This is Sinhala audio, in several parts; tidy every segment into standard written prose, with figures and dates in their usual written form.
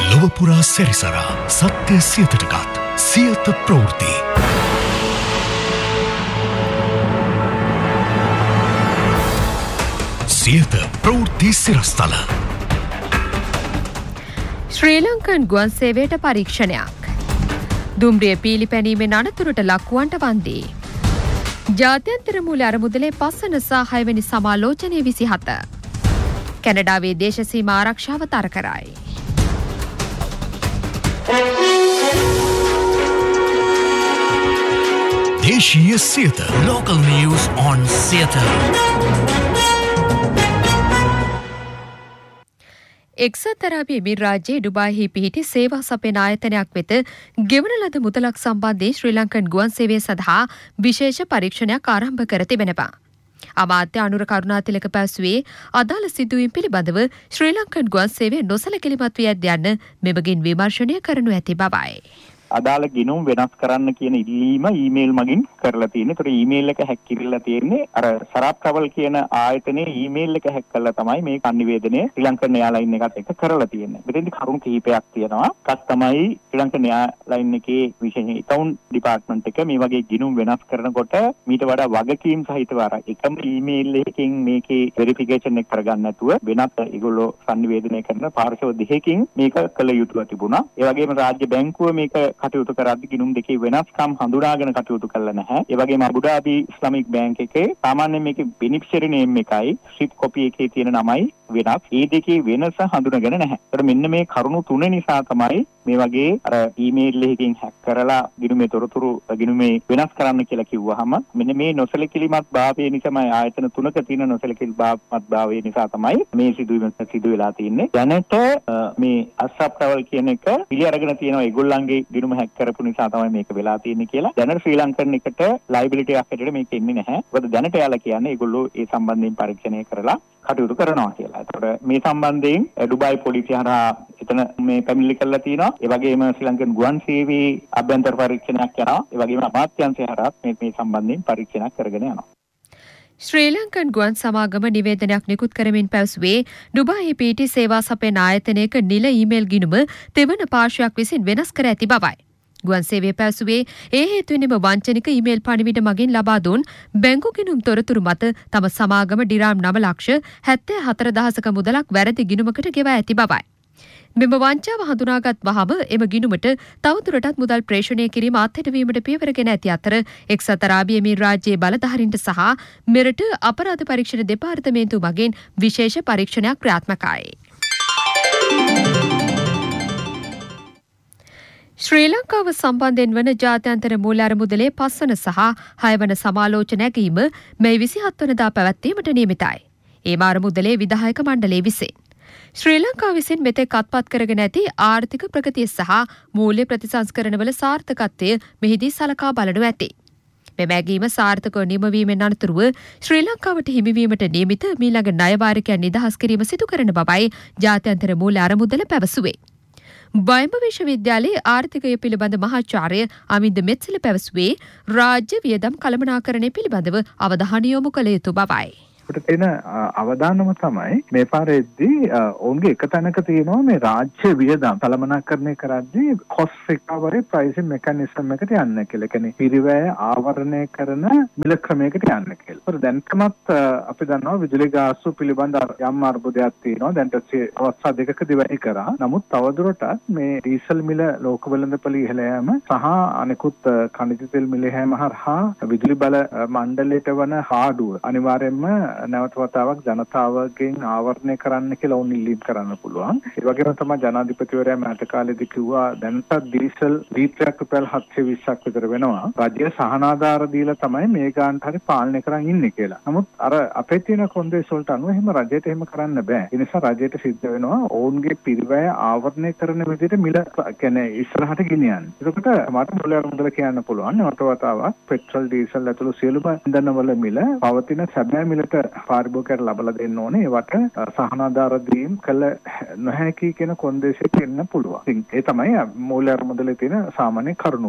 ලොවපුරා සැරිසරා සත්‍ය සියතටගත් සියත ප්‍රවෘත්ති. සියත ප්‍රවෘත්ති සිරස්තල. ශ්‍රී ලංකන් ගුවන් සේවයට පරීක්ෂණයක්. දුම්රිය පීලිපැනීමෙන් අනතුරට ලක්වුවන්ට වන්දී. ජාත්‍යන්තර මූල්‍ය අරමුදලේ 5 සහ 6 වෙනි සමාලෝචනයේ 27. කැනඩාවේ දේශ සීමා ආරක්ෂාව තර කරයි. දේශීය Siyatha. Local news on Siyatha. එක්සත් අරාබි එමිරාජ්‍යයේ ඩුබායිහි පිහිටි සේවා සපයන ආයතනයක් වෙත ගෙවන ලද මුදලක් සම්බන්ධයෙන් ශ්‍රී ලංකන් ගුවන් සේවය සඳහා විශේෂ පරීක්ෂණයක් ආරම්භ කර තිබෙනවා. අමාත්‍ය අනුර කරුණාතිලක පැවසුවේ අදාළ සිදුවීම් පිළිබඳව ශ්‍රී ලංකන් ගුවන් සේවය නොසලකිලිමත් වී ඇත් යන්න මෙමගින් විමර්ශනය කරනු ඇති බවයි. අදාළ ගිණුම් වෙනස් කරන්න කියන ඉල්ලීම ඊමේල් මගින් කරලා තියෙන්නේ. ඒතර ඊමේල් එක හැක් කිරිලා තියෙන්නේ අර සරාබ් ට්‍රැවල් කියන ආයතනයේ ඊමේල් එක හැක් කළා තමයි මේ කන්නිවේදනය ශ්‍රී ලංකන් එයාලයින් එකත් එක්ක කරලා තියෙන්නේ. මෙතෙන්දි කරුණු කිහිපයක් තියෙනවා. එකක් තමයි ශ්‍රී ලංකන් එයාලයින් එකේ විශේෂ account department එක මේ වගේ ගිණුම් වෙනස් කරනකොට මීට වඩා වගකීම් සහිතව අර එකම ඊමේල් එකකින් මේකේ වෙරිෆිකේෂන් එක කරගන්න නැතුව වෙනත් ඒගොල්ලෝ සංනිවේදනය කරන පාර්ශව දෙකකින් මේක කළ යුතුව තිබුණා. ඒ වගේම රාජ්‍ය බැංකුව මේක කටයුතු කරද්දී ගිණුම් දෙකේ වෙනස්කම් හඳුනාගෙන කටයුතු කළා නැහැ. ඒ වගේම අබුඩාබි ඉස්ලාමික් බැංක් එකේ සාමාන්‍යයෙන් මේකේ බෙනිෆිෂරි නේම් එකයි ස්ලිප් කොපි එකේ තියෙන නමයි වෙනස්. ඒ දෙකේ වෙනස හඳුනාගෙන නැහැ. ඒතර මෙන්න මේ කරුණු තුන නිසා තමයි මේ වගේ අර ඊමේල් එකකින් හැක් කරලා ගිණුමේ තොරතුරු ගිණුමේ වෙනස් කරන්න කියලා කිව්වහම මෙන්න මේ නොසලකිලිමත් භාවය නිසාමයි ආයතන තුනක තියෙන නොසලකිලිමත් භාවය නිසා තමයි මේ සිදුවීම සිදු වෙලා තියෙන්නේ. දැනට මේ අස්රාබ් ට්‍රැවල් කියන එක පිළි අරගෙන තියෙනවා ඒගොල්ලන්ගේ ගිණුම හැක් කරපු නිසා තමයි මේක වෙලා තියෙන්නේ කියලා. දැනට ශ්‍රී ලංකන් එකට ලයිබිලිටි එකක් හැටියට මේක එන්නේ නැහැ. මොකද දැනට යාලා කියන්නේ ඒගොල්ලෝ ඒ සම්බන්ධයෙන් පරීක්ෂණය කරලා කටයුතු කරනවා කියලා. ඒතකොට මේ සම්බන්ධයෙන් ඩුබායි පොලිසිය හරහා එතන මේ පැමිණිලි කරලා තියෙනවා. ඒ වගේම ශ්‍රී ලංකන් ගුවන් සේවයේ අභ්‍යන්තර පරීක්ෂණයක් යනවා. ඒ වගේම අමාත්‍යාංශය හරහා මේ සම්බන්ධයෙන් පරීක්ෂණයක් කරගෙන යනවා. ශ්‍රී ලංකන් ගුවන් සමාගම නිවේදනයක් නිකුත් කරමින් පැවසුවේ ඩුබායි පිහිටි සේවා සපයන ආයතනයක නිල ඊමේල් ගිණුම තෙවන පාර්ශ්වයක් විසින් වෙනස් කර ඇති බවයි. ගුවන් සේවය පැවසුවේ ඒ හේතුවෙන්ම වංචනික ඊමේල් පණිවිඩ මගින් ලබා දුන් බැංකු ගිණුම් තොරතුරු මත තම සමාගම ඩිරාම් 9,74,000ක මුදලක් වැරදි ගිණුමකට ගෙවා ඇති බවයි. මෙම වංචාව හඳුනාගත් වහම එම ගිණුමට තවදුරටත් මුදල් ප්‍රේෂණය කිරීම අත්හැටවීමට පියවරගෙන ඇති අතර එක්සත් අරාබි එමිරාජ්‍යයේ බලධාරීන්ට සහ මෙරට අපරාධ පරීක්ෂණ දෙපාර්තමේන්තුව මගින් විශේෂ පරීක්ෂණයක් ක්‍රියාත්මකයි. ශ්‍රී ලංකාව සම්බන්ධයෙන් වන ජාත්‍යන්තර මූල්‍ය අරමුදලේ 5 වන සහ 6 වන සමාලෝචන නැගීම මේ 27 වනදා පැවැත්වීමට නියමිතයි. ඒ අරමුදලේ විධායක මණ්ඩලය විසින් ශ්‍රී ලංකාව විසින් මෙතෙක් අත්පත් කරගෙන ඇති ආර්ථික ප්‍රගතිය සහ මූල්‍ය ප්‍රතිසංස්කරණවල සාර්ථකත්වය මෙහිදී සලකා බලනු ඇති. මෙම ඇගීම සාර්ථකව නිමවීමෙන් අනතුරුව ශ්‍රී ලංකාවට හිමිවීමට නියමිත මීළඟ ණය වාරිකයන් නිදහස් කිරීම සිදු කරන බවයි ජාත්‍යන්තර මූල්‍ය අරමුදල පැවසුවේ. බයිම්බ විශ්වවිද්‍යාලයේ ආර්ථිකය පිළිබඳ මහාචාර්ය අමින්ද මෙත්සිල පැවසුවේ රාජ්‍ය වියදම් කළමනාකරණය පිළිබඳව අවධානය යොමු කළ යුතු බවයි. අපිට තියෙන අවදානම තමයි මේ පාරේදී ඔවුන්ගේ එක තැනක තියෙනවා මේ රාජ්‍ය වියදම් කළමනාකරණය කරද්දී cost recovery pricing mechanism එකට යන්න කියලා. කියන්නේ පිරිවැය ආවරණය කරන මිල ක්‍රමයකට යන්න කියලා. ඒත් දැන්කමත් අපි දන්නවා විදුලි ගාස්තු පිළිබඳ යම් අර්බුදයක් තියෙනවා. දැන්ට අවස්ථා දෙකකදී වැඩි කරා. නමුත් තවදුරටත් මේ ඩීසල් මිල ලෝක වෙළඳපොළ ඉහළ යාම සහ අනෙකුත් ඛනිජ තෙල් මිල හැම හරහා විදුලි බල මණ්ඩලයට වන හාඩුව අනිවාර්යයෙන්ම නැවත වතාවක් ජනතාවගෙන් ආවරණය කරන්න කියලා උන් ඉල්ලීම් කරන්න පුළුවන්. ඒ වගේම තමයි ජනාධිපතිවරයා මෑත කාලේදී කිව්වා දැන්ට ඩීසල් ලීටරයක් රුපියල් 720ක් විතර වෙනවා. රජය සහනාධාර දීලා තමයි මේ ගානට හරි පාලනය කරන් ඉන්නේ කියලා. නමුත් අර අපේ තියෙන කොන්දේස් වලට අනුව එහෙම රජයට එහෙම කරන්න බෑ. ඒ නිසා රජයට සිද්ධ වෙනවා ඔවුන්ගේ පිරිවැය ආවරණය කරන විදිහට මිල කියන්නේ ඉස්සරහට ගෙනියන්න. ඒකට මට මුල මුදල කියන්න පුළුවන්. නැවත වතාවක් පෙට්‍රල් ඩීසල් ඇතුළු සියලුම ඉන්ධනවල මිල පවතින සැබෑ මිලට පාරිභෝගිකයට ලබා දෙන්න ඕනේ. ඒවට සහනාධාර දීම් කළ නොහැකි කියන කොන්දේසිය දෙන්න පුළුවන්. ඉතින් ඒ තමයි මූල්‍ය අරමුදලේ තියෙන සාමාන්‍ය කරුණු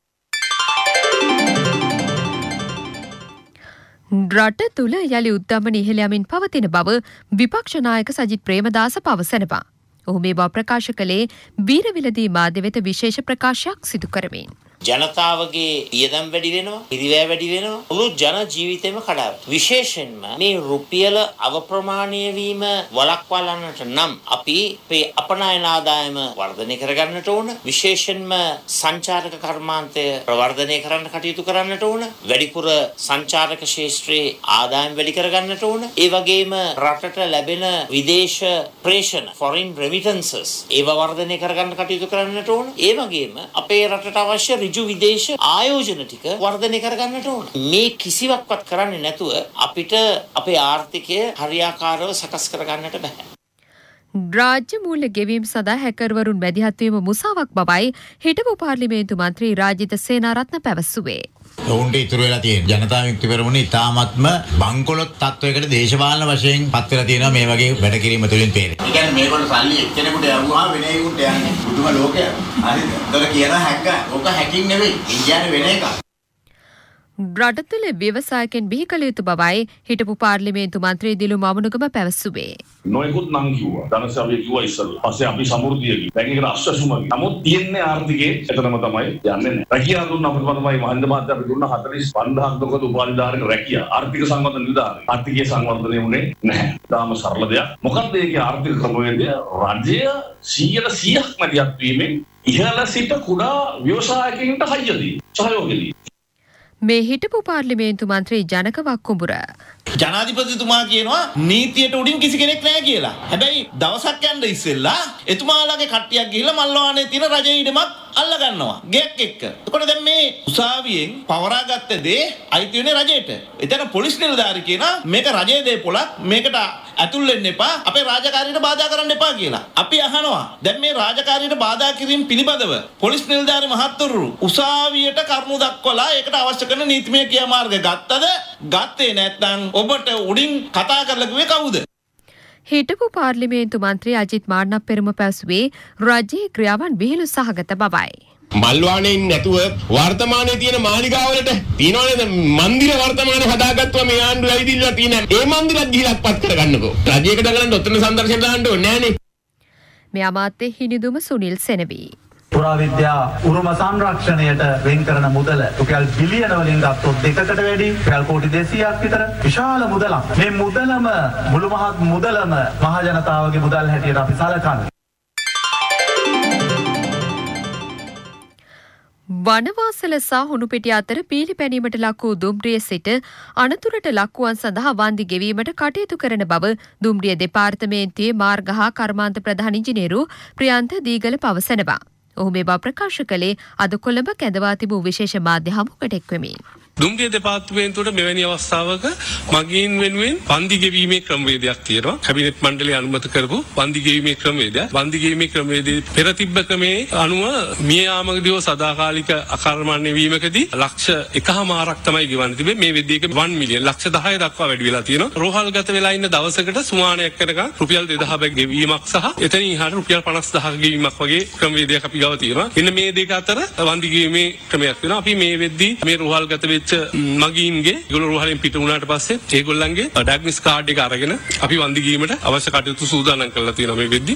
කාරණා. රට තුළ යළි උද්දමන ඉහළ යමින් පවතින බව විපක්ෂ නායක සජිත් ප්‍රේමදාස පවසනවා. ඔහු මේ බව ප්‍රකාශ කළේ වීරවිලදී මාධ්‍ය වෙත විශේෂ ප්‍රකාශයක් සිදු කරමින්. ජනතාවගේ වියදම් වැඩි වෙනවා, පිරිවැය වැඩි වෙනවා, මුළු ජන ජීවිතේම කඩාවැටෙනවා. විශේෂයෙන්ම මේ රුපියල අවප්‍රමාණීය වීම වළක්වාලන්නට නම් අපි මේ අපනයන ආදායම වර්ධනය කරගන්නට ඕන. විශේෂයෙන්ම සංචාරක කර්මාන්තය ප්‍රවර්ධනය කරන්න කටයුතු කරන්නට ඕන. වැඩිපුර සංචාරක ක්ෂේත්‍රයේ ආදායම් වැඩි කරගන්නට ඕන. ඒ වගේම රටට ලැබෙන විදේශ ප්‍රේෂණ foreign remittances ඒව වර්ධනය කරගන්න කටයුතු කරන්නට ඕන. ඒ වගේම අපේ රටට අවශ්‍ය විදේශ ආයෝජන ටික වර්ධනය කරගන්නට ඕන. මේ කිසිවක්වත් කරන්නේ නැතුව අපිට අපේ ආර්ථිකය හරියාකාරව සකස් කරගන්නට බෑ. රාජ්‍ය මූල්‍ය ගෙවීම සඳහා හැකර්වරුන් මැදිහත් වීම මුසාවක් බවයි හිටපු පාර්ලිමේන්තු මන්ත්‍රී රාජිත සේනාරත්න පැවසුවේ. ඔවුන්ට ඉතුරු වෙලා තියෙන ජනතා විමුක්ති පෙරමුණ ඉතාමත්ම බංකොලොත් තත්වයකට දේශපාලන වශයෙන් පත් වෙලා තියෙනවා මේ වගේ වැඩ කිරීම තුළින් පේන්නේ. ඒ කියන්නේ මේගොල්ලෝ සල්ලි එක්කෙනෙකුට යවුවා වෙන එකකට යන්නේ. බුදුම ලෝකය. හරිද? ඒතර කියන හැක්ක. ඕක හැකින් නෙවෙයි. ඉන්දියාවේ වෙන එකක්. රට තුළ ව්‍යවසායකයන් බිහි කළ යුතු බවයි හිටපු පාර්ලිමේන්තු මන්ත්‍රී දිලු මමනුගම පැවසුවේ. නොයෙකුත් නම් කිව්වා. ධනසභාවේ කිව්වා ඉස්සල්ලා. පස්සේ අපි සමෘද්ධිය කිව්වා. දැන් ඒකට අශ්වසුම. නමුත් තියන්නේ ආර්ථිකයේ එතනම තමයි යන්නේ නැහැ. රැකියාව දුන්න අපිට තමයි මහින්ද මහත්තයා අපි දුන්න 45000ක් දොකද උපාධිධාරක රැකියාව. ආර්ථික සංවර්ධන නිලධාරී. ආර්ථිකයේ සංවර්ධනය වුණේ නැහැ. තාම සරල දෙයක්. මොකක්ද ඒකේ ආර්ථික ක්‍රමවේදය? රජය 100%ක් මැදිහත් වීමෙන් ඉහළ සිට කුඩා ව්‍යවසායකයින්ට හයියදී සහයෝගදී මේ හිටපු පාර්ලිමේන්තු මන්ත්‍රී ජනක වක්කුඹුර ජනාධිපතිතුමා කියනවා නීතියට උඩින් කිසි කෙනෙක් නැහැ කියලා. හැබැයි දවසක් යන්න ඉස්සෙල්ලා එතුමාලගේ කට්ටියක් ගිහිල්ලා මල්වානේ තියෙන රජයේ ඉඩමක් අල්ල ගන්නවා ගෙයක් එක්ක. එතකොට දැන් මේ උසාවියෙන් පවරාගත්ත දේ අයිති වෙන්නේ රජයට. එතන පොලිස් නිලධාරී කියනවා මේක රජයේ දේපොලක් මේකට ඇතුල් වෙන්න එපා අපේ රාජකාරියට බාධා කරන්න එපා කියලා. අපි අහනවා දැන් මේ රාජකාරියට බාධා කිරීම පිළිබඳව පොලිස් නිලධාරී මහත්වරු උසාවියට කරුණු දක්වලා ඒකට අවශ්‍ය කරන නීතිමය ක්‍රියාමාර්ග ගත්තද? ගත්තේ නැත්නම් ඔබට උඩින් කතා කරලා කිව්වේ කවුද? හිටපු පාර්ලිමේන්තු මන්ත්‍රී අජිත් මාර්ණප් පෙරම පැවසුවේ රජයේ ක්‍රියාවන් විහිළු සහගත බවයි. මල්වානේ නැතුව වර්තමානයේ තියෙන මාලිගාවලට තියනවනේ මන්දිර වර්තමානයේ හදාගත්තුවා මේ ආණ්ඩුව ඇවිදින්න තියෙන ඒ මන්දිරත් ගිහිල්ලාපත් කරගන්නකෝ. රජයක දඟලන්න ඔතන සංදර්ශන දාන්න ඕනේ නෑනේ. මේ අමාත්‍ය හිනිදුම සුනිල් සෙනවි. පුරාවිද්‍යා උරුම සංරක්ෂණයට වෙන් කරන මුදල රුපියල් බිලියන වලින් ගත්තොත් 2කට වැඩි රුපියල් කෝටි 200ක් විතර විශාල මුදලක්. මේ මුදලම මුළු මහත් මුදලම මහ ජනතාවගේ මුදල් හැටියට අපි සලකන්නේ. වනවාසල සහ හුණුපිටිය අතර පීලි පැනීමට ලක් වූ දුම්රිය සිට අනතුරට ලක්වුවන් සඳහා වන්දි ගෙවීමට කටයුතු කරන බව දුම්රිය දෙපාර්තමේන්තුවේ මාර්ග හා කර්මාන්ත ප්‍රධාන ඉංජිනේරු ප්‍රියන්ත දීගල පවසනවා. ඔහු මේ බව ප්‍රකාශ කළේ අද කොළඹ කැඳවා තිබූ විශේෂ මාධ්‍ය හමුවකට එක්වෙමින්. දුම්රිය දෙපාර්තමේන්තුවට මෙවැනි අවස්ථාවක මගීන් වෙනුවෙන් වන්දි ගෙවීමේ ක්‍රමවේදයක් තියෙනවා. කැබිනට් මණ්ඩලය අනුමත කරපු වන්දි ගෙවීමේ ක්‍රමවේදය. වන්දි ගෙවීමේ ක්‍රමවේදයේ පෙර තිබ්බ ක්‍රමයේ අනුව මිය යාමකදී සදාකාලික අකර්මණ්‍ය වීමකදී ලක්ෂ 1.5ක් තමයි ගෙවන්න තිබෙන්නේ. මේ වෙද්දී 1 මිලියන් ලක්ෂ 10 දක්වා වැඩි වෙලා තියෙනවා. රෝහල්ගත වෙලා ඉන්න දවසකට සුමානයක් කරනකම් රුපියල් 2000ක් ගෙවීමක් සහ එතනින් එහාට රුපියල් 50000ක ගෙවීමක් වගේ ක්‍රමවේදයක් අපි ගාව තියෙනවා. එන්න මේ දෙක අතර වන්දි ගෙවීමේ ක්‍රමයක් වෙනවා. අපි මේ වෙද්දී මේ රෝහල්ගත මගීන්ගේ ඒගොල්ලෝ රෝහලෙන් පිට වුණාට පස්සේ ඒගොල්ලන්ගේ ඩයග්නොස් කාඩ් එක අරගෙන අපි වන්දි ගීමට අවශ්‍ය කටයුතු සූදානම් කරලා තියෙනවා මේ වෙද්දී.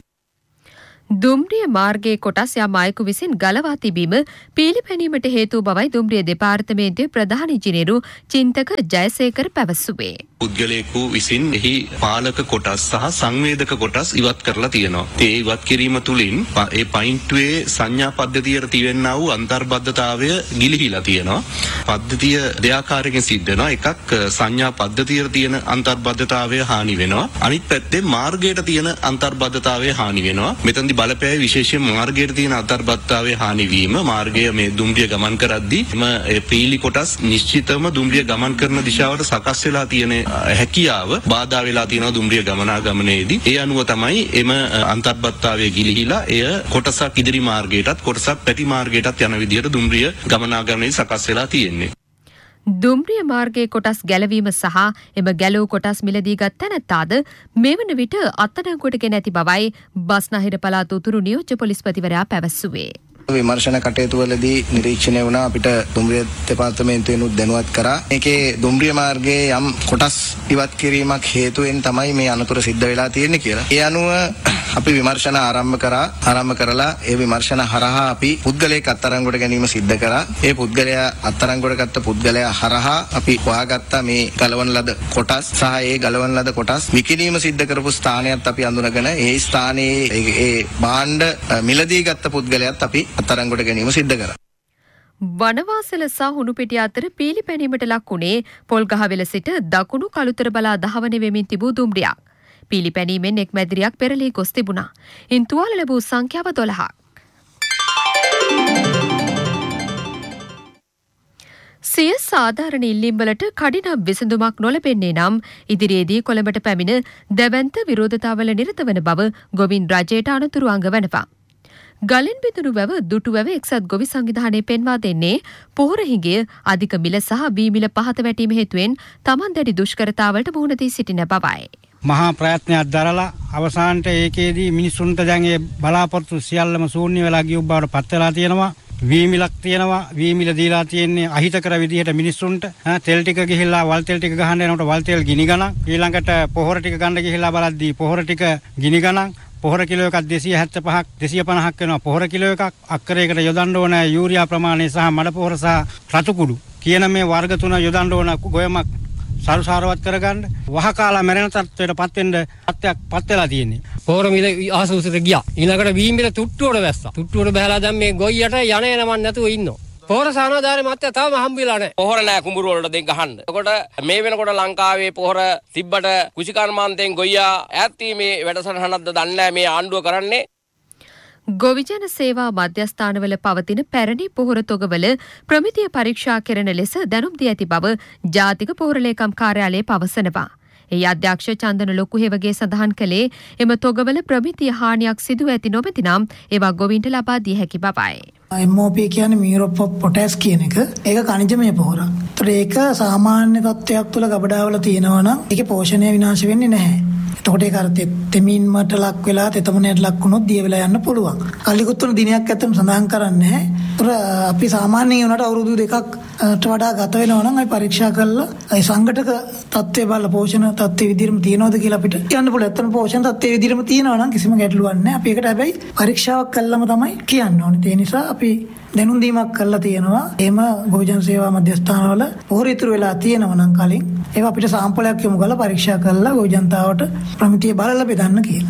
දුම්රිය මාර්ගයේ කොටස් යම් අයෙකු විසින් ගලවා තිබීම පීලිපැනීමට හේතු බවයි දුම්රිය දෙපාර්තමේන්තුවේ ප්‍රධාන ඉංජිනේරු චින්තක ජයසේකර පැවසුවේ. පුද්ගලයෙකු විසින් එහි පාලක කොටස් සහ සංවේදක කොටස් ඉවත් කරලා තියෙනවා. ඒ ඉවත් කිරීම තුළින් ඒ පයින්ට්ුවේ සංඥා පද්ධතියට තිබෙනා වූ අන්තර්බද්ධතාවය ගිලිහිලා තියෙනවා. පද්ධතිය දෙආකාරයකින් සිද්ධ වෙනවා. එකක් සංඥා පද්ධතියට තියෙන අන්තර්බද්ධතාවය හානි වෙනවා. අනිත් පැත්තේ මාර්ගයට තියෙන අන්තර්බද්ධතාවය හානි වෙනවා. මෙතනදී බලපෑයි විශේෂයෙන් මාර්ගයට තියෙන අන්තර්බද්ධතාවය හානි වීම මාර්ගය මේ දුම්රිය ගමන් කරද්දී මේ පීලි කොටස් නිශ්චිතවම දුම්රිය ගමන් කරන දිශාවට සකස් වෙලා තියෙන හැකියාව බාධා වෙලා තියෙනවා දුම්රිය ගමනාගමනයේදී. ඒ අනුව තමයි එම අන්තර්බද්ධතාවය ගිලිහිලා එය කොටසක් ඉදිරි මාර්ගයටත් කොටසක් පැති මාර්ගයටත් යන විදිහට දුම්රිය ගමනාගමනයේ සකස් වෙලා තියෙන්නේ. දුම්රිය මාර්ගයේ කොටස් ගැලවීම සහ එම ගැලවූ කොටස් මිලදී ගත් තැනැත්තාද මෙවන විට අත්අඩංගුවට ගෙන ඇති බවයි බස්නාහිර පළාත උතුරු නියෝජ්‍ය පොලිස්පතිවරයා පැවසුවේ. විමර්ශන කටයුතු වලදී නිරීක්ෂණය වුණා අපිට දුම්රිය දෙපාර්තමේන්තුවෙනුත් දැනුවත් කරා. මේකේ දුම්රිය මාර්ගයේ යම් කොටස් ඉවත් කිරීමක් හේතුවෙන් තමයි මේ අනතුර සිද්ධ වෙලා තියෙන්නේ කියලා. ඒ අනුව අපි විමර්ශන ආරම්භ කරලා ඒ විමර්ශන හරහා අපි පුද්ගලයෙක් අත්අඩංගුවට ගැනීම සිද්ධ කරා. ඒ පුද්ගලයා අත්අඩංගුවට ගත්ත පුද්ගලයා හරහා අපි හොයාගත්ත මේ ගලවන ලද කොටස් සහ ඒ ගලවන ලද කොටස් විකිණීම සිද්ධ කරපු ස්ථානයත් අපි අඳුනගෙන ඒ ස්ථානයේ ඒ භාණ්ඩ මිලදී ගත්ත පුද්ගලයාත් අපි අත්අඩංගුවට ගැනීම සිද්ධ කරා. වනවාසල සහ හුණුපිටිය අතර පීලිපැනීමට ලක්ුණේ පොල්ගහවෙල සිට දකුණු කළුතර බලා දහවන වෙමින් තිබූ දුම්රියක්. පීලිපැනීමෙන් එක් මැදිරියක් පෙරළී ගොස් තිබුණා. ඉන් තුවාල ලැබූ සංඛ්‍යාව 12ක්. සිය සාධාරණ ඉල්ලීම්වලට කඩිනම් විසඳුමක් නොලැබෙන්නේ නම් ඉදිරියේදී කොළඹට පැමිණ දැවැන්ත විරෝධතාවල නිරත වන බව ගොවින් රජයට අනතුරු අඟවනවා. ගලින් බිඳුණු වැව දුටු වැව එක්සත් ගොවි සංවිධානයේ පෙන්වා දෙන්නේ පොහොර හිඟය අධික මිල සහ බී මිල පහත වැටීම හේතුවෙන් තමන් දැඩි දුෂ්කරතාවලට මුහුණ දී සිටින බවයි. මහා ප්‍රයත්නයක් දරලා අවසානට ඒකේදී මිනිසුන්ට දැන් ඒ බලාපොරොත්තු සියල්ලම ශූන්‍ය වෙලා ගිය බවට පත් වෙලා තියෙනවා. වීමිලක් තියෙනවා. වීමිල දීලා තියෙන්නේ අහිතකර විදිහට මිනිස්සුන්ට. තෙල් ටික ගිහිල්ලා වල් තෙල් ටික ගහන්න යනකොට වල් තෙල් ගිනි ගණන්. ඊළඟට පොහොර ටික ගන්න ගිහිල්ලා බලද්දී පොහොර ටික ගිනි ගණන්. පොහොර කිලෝ එකක් 275ක් 250ක් වෙනවා. පොහොර කිලෝ එකක් අක්කරයකට යොදන්න ඕන යූරියා ප්‍රමාණය සහ මඩ පොහොර සහ රතු කුඩු කියන මේ වර්ග තුන යොදන්න ඕන ගොයමක් සාරවත් කරගන්න වහකාලා මැරෙන තත්ත්වයට පත් වෙන්න පත් වෙලා තියෙන්නේ. පොහොර මිල ආසුසුට ගියා. ඊළඟට වී මිල තුට්ටුවට වැස්සා. තුට්ටුවට බහලා දැන් මේ ගොයියට යන නමන් නැතුව ඉන්නවා. පොහොර සානදාරේ මැත්තේ තාම හම්බෙලා නැහැ. පොහොර නැහැ කුඹුරු වලට දෙක ගහන්න. එතකොට මේ වෙනකොට ලංකාවේ පොහොර තිබ්බට කුෂිකර්මාන්තයෙන් ගොයියා ඈත් වීමේ වැඩසටහනක්ද දන්නේ නැහැ මේ ආණ්ඩුව කරන්නේ. ගොවිජන සේවා මධ්‍යස්ථානවල පවතින පැරණි පොහොර තොගවල ප්‍රමිතිය පරීක්ෂා කෙරෙන ලෙස දැනුම් දී ඇති බව ජාතික පොහොර ලේකම් කාර්යාලය පවසනවා. ඒ අධ්‍යක්ෂ චන්දන ලොකුහෙවගේ සඳහන් කළේ එම තොගවල ප්‍රමිතිය හානියක් සිදුව ඇති නොමැති නම් ඒවා ගොවින්ට ලබා දිය හැකි බවයි. MOP කියන්නේ මියුරොප් ඔෆ් පොටෑස් කියන එක. ඒක ඛනිජමය පොහොරක්. ඒතර ඒක සාමාන්‍ය තත්ත්වයක් තුළ ගබඩාවල තියෙනවා නම් ඒකේ පෝෂණය විනාශ වෙන්නේ නැහැ. එතකොට ඒක අර තෙමින්මට ලක් වෙලා තෙතමනයට ලක් වුණොත් දිය වෙලා යන්න පුළුවන්. කල්ලිකුත් තුන දිනයක් ඇත්තම සඳහන් කරන්නේ නැහැ. ඒතර අපි සාමාන්‍යයෙන් උනට අවුරුදු දෙකක්ට වඩා ගත වෙනවා නම් අපි පරීක්ෂා කරලා ඒ සංඝටක තත්ත්වය බලලා පෝෂණ තත්ත්වය විදිහටම තියනවද කියලා අපිට කියන්න පුළුවන්. ඇත්තම පෝෂණ තත්ත්වය විදිහටම තියනවා නම් කිසිම ගැටලුවක් නැහැ. අපි ඒකට හැබැයි පරීක්ෂාවක් කළාම තමයි කියන්න ඕනේ. ඒ නිසා අපි දැනුම් දීමක් කරලා තියෙනවා. එහෙම ගොවිජන සේවා මධ්‍යස්ථානවල පොහොර ඉතුරු වෙලා තියෙනවා නම් කලින් ඒවා අපිට සාම්පලයක් යොමු කරලා පරීක්ෂා කරලා ගොවිජනතාවට ප්‍රමිතිය බලලා බෙදන්න කියලා.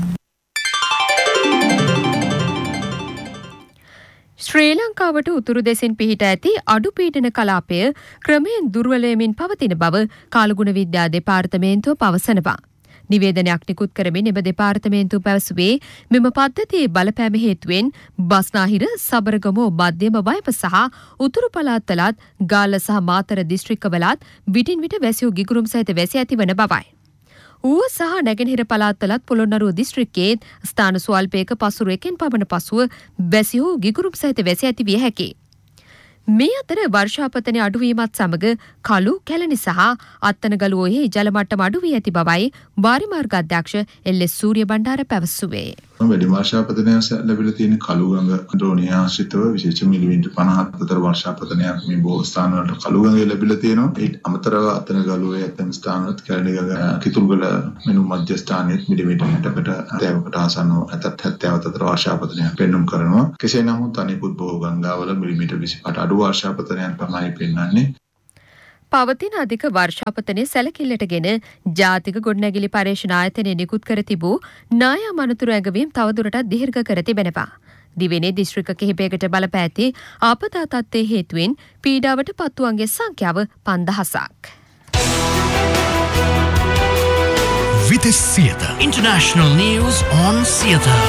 ශ්‍රී ලංකාවට උතුරු දෙසින් පිහිට ඇති අඩු පීඩන කලාපය ක්‍රමයෙන් දුර්වල වෙමින් පවතින බව කාලගුණ විද්‍යා දෙපාර්තමේන්තුව පවසනවා. නිවේදනයක් නිකුත් කරමින් එම දෙපාර්තමේන්තුව පැවසුවේ මෙම පද්ධතියේ බලපෑම හේතුවෙන් බස්නාහිර සබරගමු මධ්‍යම වයප සහ උතුරු පළාත්වලත් ගාල්ල සහ මාතර දිස්ත්‍රික්කවලත් විටින් විට වැසියෝ ගිගුරුම් සහිත වැසි ඇතිවන බවයි. ඌව සහ නැගෙනහිර පළාත්වලත් පොළොන්නරුව දිස්ත්‍රික්කයේ ස්ථාන ස්වල්පයක පසුරු එකෙන් පමණ පසුව වැසියෝ ගිගුරුම් සහිත වැසි ඇති විය හැකියි. මේ අතර වර්ෂාපතනය අඩුවීමත් සමග කළු කැලණි සහ අත්තනගලුවේහි ජල මට්ටම අඩු වී ඇති බවයි වාරිමාර්ග අධ්‍යක්ෂ එල්.එස්. සූරිය බණ්ඩාර පැවසුවේ. වැඩි වර්ෂාපතනයක් ලැබිලා තියෙන කළුගඟ ද්‍රෝණිය ආශ්‍රිතව විශේෂ මිලිමීටර් 54 වර්ෂාපතනයක් මේ බොහෝ ස්ථානවලට කළුගඟේ ලැබිලා තියෙනවා. ඒ අමතරව අත්තනගලුවේ ඇතැම් ස්ථානවලත් කැලණි ගඟ කිතුල්ගල මෙනු මධ්‍ය ස්ථානයේ මිලිමීටර් 60කට 70කට ආසන්නව 74 වර්ෂාපතනයක් පෙන්නුම් කරනවා. කෙසේ නමුත් අනෙකුත් බොහෝ ගංගාවල මිලිමීටර් 28 අඩු වර්ෂාපතනයක් තමයි පෙන්වන්නේ. පවතින අධික වර්ෂාපතනය සැලකිල්ලටගෙන ජාතික ගොඩනැගිලි පර්යේෂණ ආයතනය නිකුත් කර තිබූ නායම් අනතුරු ඇඟවීම් තවදුරටත් දීර්ඝ කර තිබෙනවා. දිවෙනේ දිස්ත්‍රික්ක කිහිපයකට බලපෑ ඇති ආපදා තත්ත්වයේ හේතුවෙන් පීඩාවට පත්වුවන්ගේ සංඛ්‍යාව 5000ක්. Vites Sieta International News on Sieta.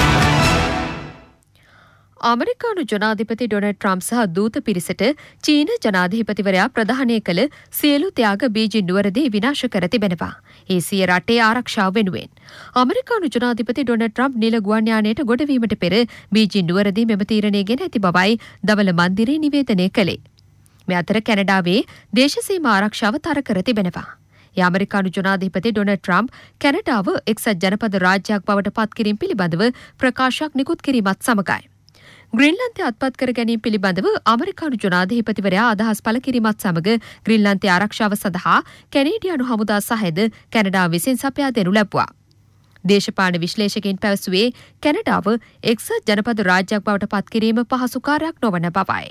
අමරිකානු ජනාධිපති ඩොනල්ඩ් ට්‍රම්ප් සහ දූත පිරිසට චීන ජනාධිපතිවරයා ප්‍රධානය කළ සියලු ත්‍යාග බීජිං නුවරදී විනාශ කර තිබෙනවා. ඒ සිය රටේ ආරක්ෂාව වෙනුවෙන්. අමරිකානු ජනාධිපති ඩොනල්ඩ් ට්‍රම්ප් නිල ගුවන් යානයට ගොඩවීමට පෙර බීජිං නුවරදී මෙම තීරණය ගෙන ඇති බවයි දවල මන්දිරේ නිවේදනය කළේ. මේ අතර කැනඩාවේ දේශසීමා ආරක්ෂාව තර කර තිබෙනවා. ඒ අමරිකානු ජනාධිපති ඩොනල්ඩ් ට්‍රම්ප් කැනඩාව එක්සත් ජනපද රාජ්‍යයක් බවට පත් කිරීම පිළිබඳව ප්‍රකාශයක් නිකුත් කිරීමත් සමගයි. ග්‍රීන්ලන්තය අත්පත් කර ගැනීම පිළිබඳව අමරිකානු ජනාධිපතිවරයා අදහස් පළ කිරීමත් සමග ග්‍රීන්ලන්තය ආරක්ෂාව සඳහා කැනේඩියානු හමුදා සහයද කැනඩාව විසින් සපයා දෙනු ලැබුවා. දේශපාලන විශ්ලේෂකයින් පැවසුවේ කැනඩාව එක්සත් ජනපද රාජ්‍යයක් බවට පත් කිරීම පහසු කාර්යයක් නොවන බවයි.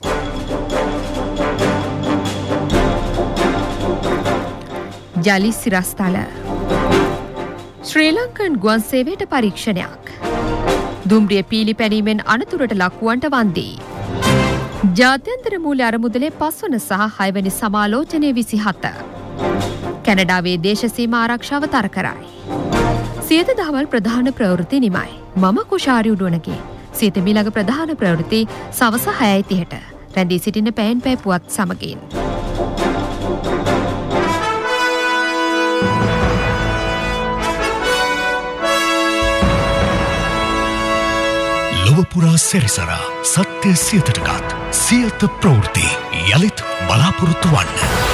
ජලි සිරස්තල ශ්‍රී ලංකන් ගුවන් සේවයට පරීක්ෂණයක්. දුම්රිය පීලි පැනීමෙන් අනතුරට ලක්වුවන්ට වන්දී. ජාත්‍යන්තර මූල්‍ය අරමුදලේ 5 වන සහ 6 වෙනි සමාලෝචනයේ 27. කැනඩාවේ දේශ සීමා ආරක්ෂාව තර කරයි. සියත දහවල් ප්‍රධාන ප්‍රවෘත්ති නිමයි. මම කුෂාරි උඩුවනගේ. සියත මිළඟ ප්‍රධාන ප්‍රවෘත්ති සවස 6:30ට. රැඳී සිටින පැයෙන් පැය පුවත් සමගින්. ලොවපුරා සැරිසරා සත්‍ය සියතටගත් සියත ප්‍රවෘත්ති යළිත් බලාපොරොත්තු වන්න.